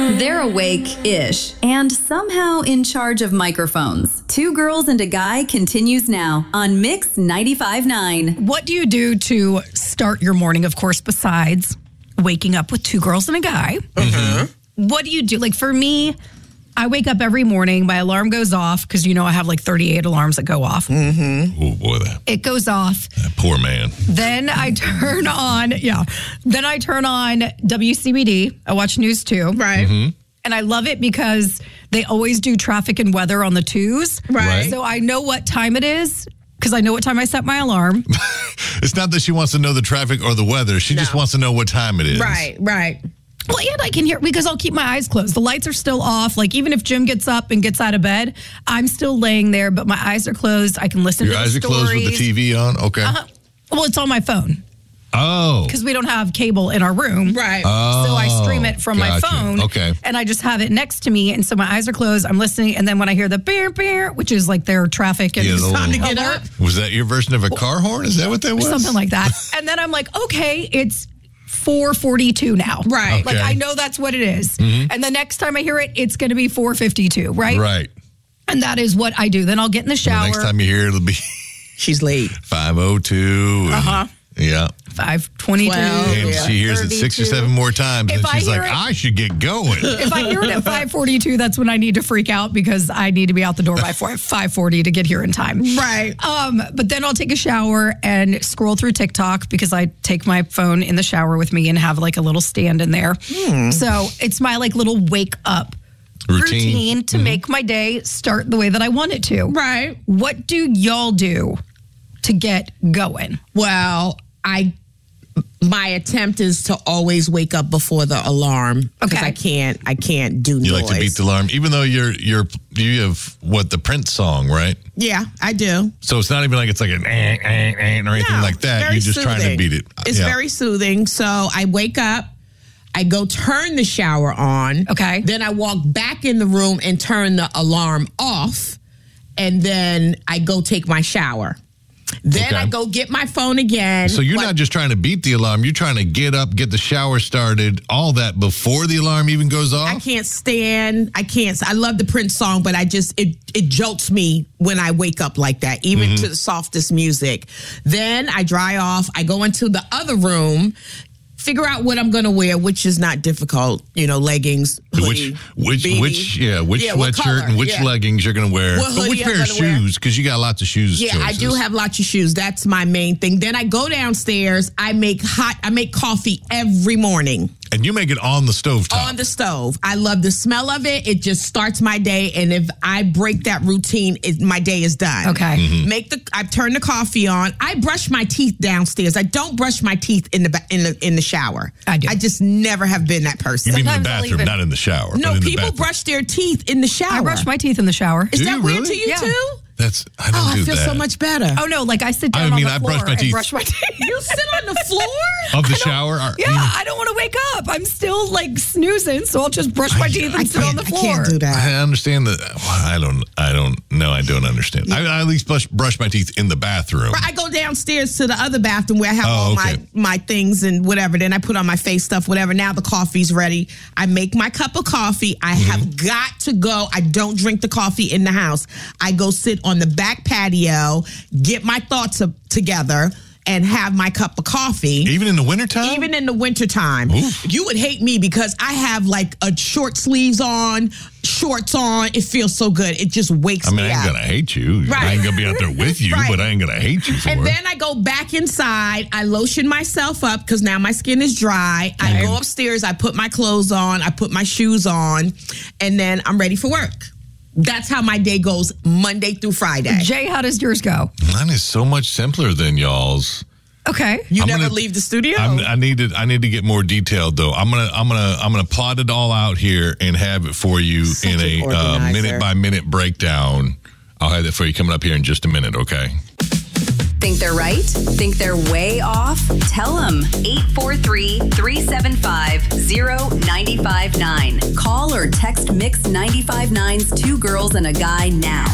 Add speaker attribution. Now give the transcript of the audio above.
Speaker 1: They're awake-ish and somehow in charge of microphones. Two Girls and a Guy continues now on Mix 95.9.
Speaker 2: What do you do to start your morning, of course, besides waking up with two girls and a guy? Mm-hmm. What do you do? Like for me, I wake up every morning, my alarm goes off because, I have like 38 alarms that go off.
Speaker 3: Mm-hmm.
Speaker 4: Oh, boy,
Speaker 2: it goes off.
Speaker 4: That poor man.
Speaker 2: Then I turn on, WCBD. I watch News 2.
Speaker 3: Right.
Speaker 4: Mm-hmm.
Speaker 2: And I love it because they always do traffic and weather on the 2s.
Speaker 3: Right.
Speaker 2: So I know what time it is because I know what time I set my alarm.
Speaker 4: It's not that she wants to know the traffic or the weather. She just wants to know what time it is.
Speaker 3: Right.
Speaker 2: Well, and I can hear because I'll keep my eyes closed. The lights are still off. Like even if Jim gets up and gets out of bed, I'm still laying there, but my eyes are closed. I can listen to the stories.
Speaker 4: Your eyes are closed with the TV on? Okay.
Speaker 2: Well, it's on my phone.
Speaker 4: Oh.
Speaker 2: Because we don't have cable in our room.
Speaker 3: Right.
Speaker 2: So I stream it from my phone.
Speaker 4: Okay.
Speaker 2: And I just have it next to me. And so my eyes are closed. I'm listening. And then when I hear the beer, beer, which is like their traffic and
Speaker 4: it's
Speaker 3: time to get up.
Speaker 4: Was that your version of a car horn? Is that what that was?
Speaker 2: Something like that. And then I'm like, okay, it's 4:42 now.
Speaker 3: Right.
Speaker 2: Like
Speaker 4: Okay.
Speaker 2: I know that's what it is. And the next time I hear it, it's going to be 4:52, right?
Speaker 4: Right.
Speaker 2: And that is what I do. Then I'll get in the shower.
Speaker 4: The next time you hear it, it'll be
Speaker 3: She's late.
Speaker 4: 5:02. Yeah.
Speaker 2: 5:22.
Speaker 4: And she hears it 6 or 7 more times, and she's like, I should get going.
Speaker 2: If I hear it at 5:42, that's when I need to freak out because I need to be out the door by 5:40 to get here in time.
Speaker 3: Right.
Speaker 2: But then I'll take a shower and scroll through TikTok because I take my phone in the shower with me and have like a little stand in there. So it's my like little wake up routine to make my day start the way that I want it to.
Speaker 3: Right.
Speaker 2: What do y'all do to get going?
Speaker 3: Well, my attempt is to always wake up before the alarm because I can't do noise.
Speaker 4: You like to beat the alarm, even though you have the Prince song, right?
Speaker 3: Yeah, I do.
Speaker 4: So it's not even like it's like an or anything like that.
Speaker 3: Very
Speaker 4: You're just trying to beat it.
Speaker 3: It's very soothing. So I wake up, I go turn the shower on.
Speaker 2: Okay.
Speaker 3: Then I walk back in the room and turn the alarm off, and then I go take my shower. Then I go get my phone again.
Speaker 4: So you're not just trying to beat the alarm. You're trying to get up, get the shower started, all that before the alarm even goes off?
Speaker 3: I can't. I love the Prince song, but it jolts me when I wake up like that, even to the softest music. Then I dry off. I go into the other room, figure out what I'm going to wear, which is not difficult. Leggings, hoodie,
Speaker 4: which sweatshirt and which leggings you're going to wear. But which pair of shoes? Because you got lots of shoes.
Speaker 3: Yeah, choices. I do have lots of shoes. That's my main thing. Then I go downstairs. I make coffee every morning.
Speaker 4: And you make it on the stove top.
Speaker 3: On the stove. I love the smell of it. It just starts my day. And if I break that routine, my day is done.
Speaker 2: Okay.
Speaker 3: I turn the coffee on. I brush my teeth downstairs. I don't brush my teeth in the shower.
Speaker 2: I do.
Speaker 3: I just never have been that person.
Speaker 4: You mean in the bathroom, not in the shower?
Speaker 3: No, people brush their teeth in the shower.
Speaker 2: I brush my teeth in the shower.
Speaker 3: Is that weird to you too?
Speaker 4: I don't do that.
Speaker 3: I feel so much better.
Speaker 2: Oh, no, like I sit down on the floor
Speaker 4: brush my teeth.
Speaker 2: and brush my teeth.
Speaker 3: You sit on the floor?
Speaker 4: Of the shower?
Speaker 2: I don't want to wake up. I'm still like snoozing, so I'll just brush my teeth and sit on the floor.
Speaker 3: I can't do that.
Speaker 4: I understand that. Well, I don't understand. I at least brush my teeth in the bathroom.
Speaker 3: I go downstairs to the other bathroom where I have all my things and whatever. Then I put on my face stuff, whatever. Now the coffee's ready. I make my cup of coffee. I have got to go. I don't drink the coffee in the house. I go sit on the back patio, get my thoughts together, and have my cup of coffee.
Speaker 4: Even in the wintertime?
Speaker 3: Even in the wintertime. You would hate me because I have like a short sleeves on, shorts on. It feels so good. It just wakes me up.
Speaker 4: I ain't going to hate you.
Speaker 3: Right.
Speaker 4: I ain't going to be out there with you, but I ain't going to hate you for it.
Speaker 3: And then I go back inside. I lotion myself up because now my skin is dry. I go upstairs. I put my clothes on. I put my shoes on. And then I'm ready for work. That's how my day goes Monday through Friday.
Speaker 2: Jay, how does yours go?
Speaker 4: Mine is so much simpler than y'all's.
Speaker 2: Okay.
Speaker 3: I'm never leave the studio?
Speaker 4: I need to get more detailed though. I'm gonna plot it all out here and have it for you in a minute by minute breakdown. I'll have that for you coming up here in just a minute, okay?
Speaker 1: Think they're right? Think they're way off? Tell them. 843-375-0959. Call or text Mix 95.9's Two Girls and a Guy now.